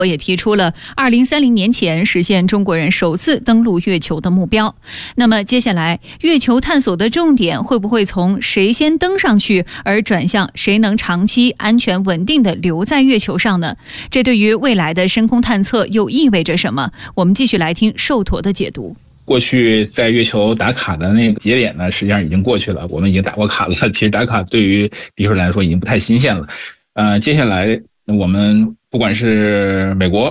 也提出了2030年前实现中国人首次登陆月球的目标。那么接下来，月球探索的重点会不会从谁先登上去，而转向谁能长期安全稳定地留在月球上呢？这对于未来的深空探测又意味着什么？我们继续来听寿陀的解读。 过去在月球打卡的那个节点呢，实际上已经过去了，我们已经打过卡了。其实打卡对于地球人来说已经不太新鲜了。接下来我们不管是美国